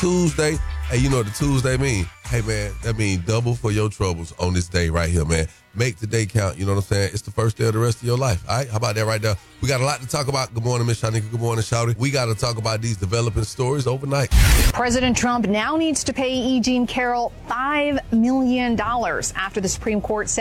Tuesday. Hey, you know what the Tuesday mean? Hey, man, that means double for your troubles on this day right here, man. Make the day count. You know what I'm saying? It's the first day of the rest of your life. All right? How about that right there? We got a lot to talk about. Good morning, Miss Shanika. Good morning, Shouty. We got to talk about these developing stories overnight. President Trump now needs to pay E. Jean Carroll $5 million after the Supreme Court said